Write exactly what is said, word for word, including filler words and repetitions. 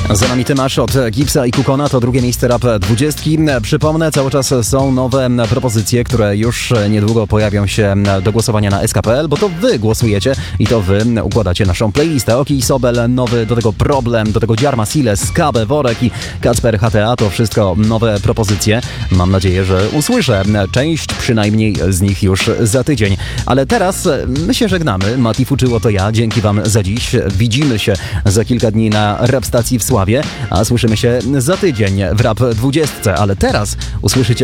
Za nami Tymasz od Gipsa i Kukona, to drugie miejsce Rap dwudziestki. Przypomnę, cały czas są nowe propozycje, które już niedługo pojawią się do głosowania na S K P L, bo to wy głosujecie i to wy układacie naszą playlistę. Oki Sobel, nowy, do tego Problem, do tego Dziarma Siles, Skabe, Worek i Kacper H T A, to wszystko nowe propozycje. Mam nadzieję, że usłyszę część przynajmniej z nich już za tydzień. Ale teraz my się żegnamy. Mati Fuczyło to ja. Dzięki wam za dziś. Widzimy się za kilka dni na Rap Stacji w Sławie, a słyszymy się za tydzień w Rap dwudziestce. Ale teraz usłyszycie